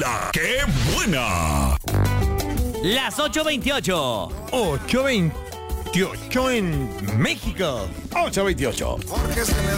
¡La qué buena! Las 8:28. 8:28 en México. 8:28.